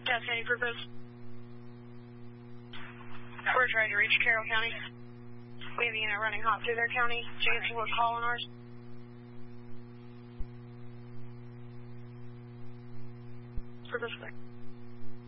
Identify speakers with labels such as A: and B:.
A: Yes, any purpose? We're trying to reach Carroll County. We have a unit running hot through their county. Jansen was calling ours. Purpose.